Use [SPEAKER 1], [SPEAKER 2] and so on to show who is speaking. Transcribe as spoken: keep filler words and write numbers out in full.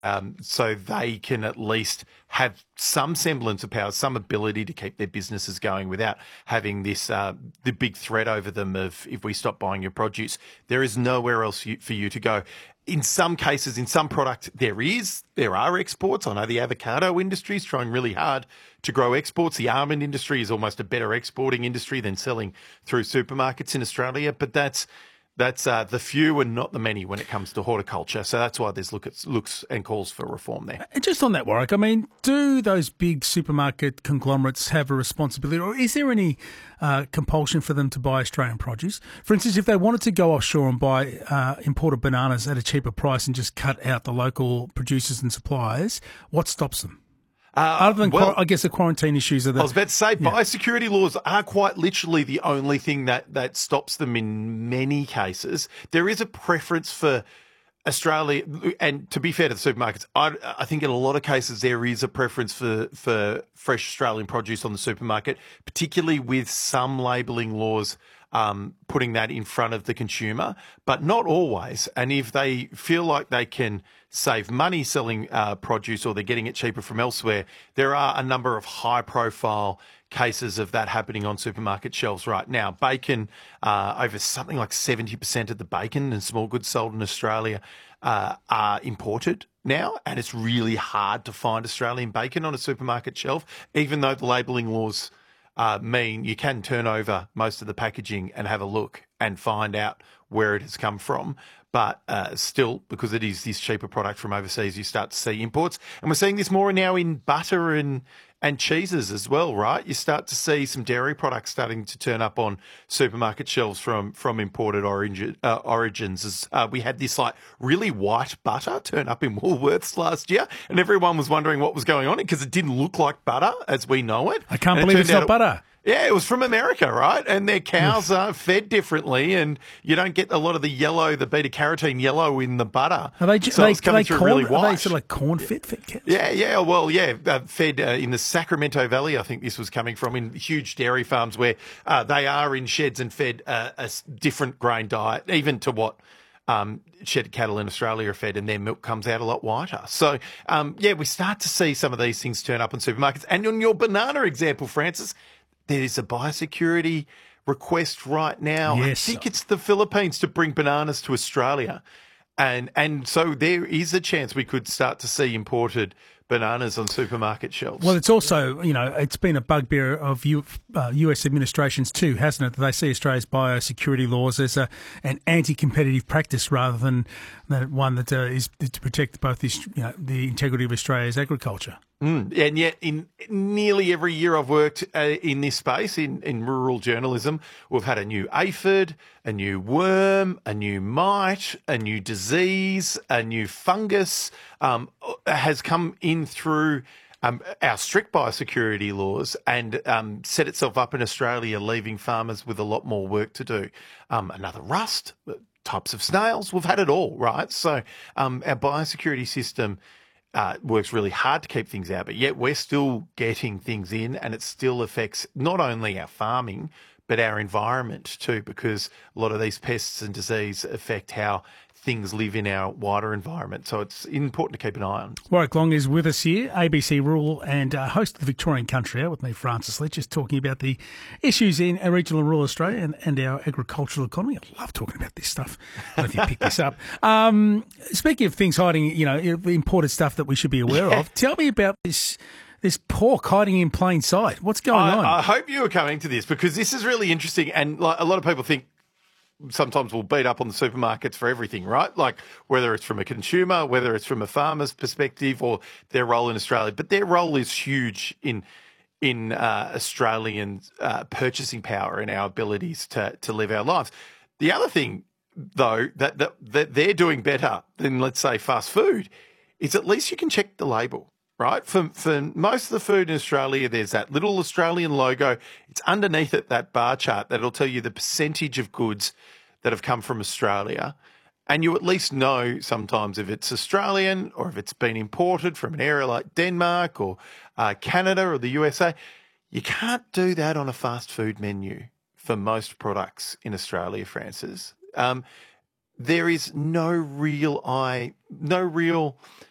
[SPEAKER 1] Um, so they can at least have some semblance of power, some ability to keep their businesses going without having this uh, the big threat over them of if we stop buying your produce, there is nowhere else you, for you to go. In some cases, in some product, there is. There are exports. I know the avocado industry is trying really hard to grow exports. The almond industry is almost a better exporting industry than selling through supermarkets in Australia, but that's That's uh, the few and not the many when it comes to horticulture. So that's why there's look at, looks and calls for reform there.
[SPEAKER 2] And just on that, Warwick, I mean, do those big supermarket conglomerates have a responsibility, or is there any uh, compulsion for them to buy Australian produce? For instance, if they wanted to go offshore and buy uh, imported bananas at a cheaper price and just cut out the local producers and suppliers, what stops them? Uh, Other than, well, I guess, the quarantine issues are the...
[SPEAKER 1] I was about to say, yeah. biosecurity laws are quite literally the only thing that, that stops them in many cases. There is a preference for Australia, and to be fair to the supermarkets, I, I think in a lot of cases there is a preference for, for fresh Australian produce on the supermarket, particularly with some labelling laws um, putting that in front of the consumer, but not always. And if they feel like they can save money selling uh, produce or they're getting it cheaper from elsewhere, there are a number of high-profile cases of that happening on supermarket shelves right now. Bacon, uh, over something like seventy percent of the bacon and small goods sold in Australia uh, are imported now, and it's really hard to find Australian bacon on a supermarket shelf, even though the labelling laws uh, mean you can turn over most of the packaging and have a look and find out where it has come from. But uh, still, because it is this cheaper product from overseas, you start to see imports. And we're seeing this more now in butter and and cheeses as well, right? You start to see some dairy products starting to turn up on supermarket shelves from from imported origin, uh, origins. As, uh, we had this like really white butter turn up in Woolworths last year, and everyone was wondering what was going on because it didn't look like butter as we know it.
[SPEAKER 2] I can't
[SPEAKER 1] and
[SPEAKER 2] believe
[SPEAKER 1] it
[SPEAKER 2] it's not
[SPEAKER 1] it,
[SPEAKER 2] butter.
[SPEAKER 1] Yeah, it was from America, right? And their cows are fed differently, and you don't get a lot of the yellow, the beta-carotene yellow in the butter.
[SPEAKER 2] Are they,
[SPEAKER 1] so
[SPEAKER 2] are they,
[SPEAKER 1] it's coming
[SPEAKER 2] are they
[SPEAKER 1] through
[SPEAKER 2] corn,
[SPEAKER 1] really white.
[SPEAKER 2] Are they sort of like corn-fed fed cows?
[SPEAKER 1] Yeah, yeah, well, yeah, uh, fed uh, in the Sacramento Valley, I think this was coming from, in huge dairy farms where uh, they are in sheds and fed uh, a different grain diet, even to what Um, shed cattle in Australia are fed, and their milk comes out a lot whiter. So, um, yeah, we start to see some of these things turn up in supermarkets. And on your banana example, Francis, there is a biosecurity request right now.
[SPEAKER 2] Yes.
[SPEAKER 1] I think it's the Philippines to bring bananas to Australia. And and so there is a chance we could start to see imported bananas on supermarket shelves.
[SPEAKER 2] Well, it's also, you know, it's been a bugbear of U, uh, U S administrations too, hasn't it? That they see Australia's biosecurity laws as a, an anti-competitive practice rather than that one that uh, is to protect both the, you know, the integrity of Australia's agriculture.
[SPEAKER 1] Mm. And yet in nearly every year I've worked uh, in this space, in, in rural journalism, we've had a new aphid, a new worm, a new mite, a new disease, a new fungus um, has come in through um, our strict biosecurity laws and um, set itself up in Australia, leaving farmers with a lot more work to do. Um, another rust, types of snails, we've had it all, right? So um, our biosecurity system Uh, works really hard to keep things out, but yet we're still getting things in, and it still affects not only our farming, but our environment too, because a lot of these pests and disease affect how things live in our wider environment. So it's important to keep an eye on.
[SPEAKER 2] Warwick Long is with us here, A B C Rural and uh, host of the Victorian Country Hour with me, Francis Leach, just talking about the issues in regional and rural Australia and, and our agricultural economy. I love talking about this stuff. I don't know if you picked this up. Um, speaking of things hiding, you know, imported stuff that we should be aware yeah. of, tell me about this this pork hiding in plain sight. What's going
[SPEAKER 1] I,
[SPEAKER 2] on?
[SPEAKER 1] I hope you are coming to this because this is really interesting, and like, a lot of people think sometimes we'll beat up on the supermarkets for everything, right? Like whether it's from a consumer, whether it's from a farmer's perspective or their role in Australia. But their role is huge in in uh, Australian uh, purchasing power and our abilities to, to live our lives. The other thing, though, that, that, that they're doing better than, let's say, fast food is at least you can check the label. Right? For, for most of the food in Australia, there's that little Australian logo. It's underneath it, that bar chart that'll tell you the percentage of goods that have come from Australia. And you at least know sometimes if it's Australian or if it's been imported from an area like Denmark or uh, Canada or the U S A. You can't do that on a fast food menu for most products in Australia, Francis. Um, there is no real eye, no real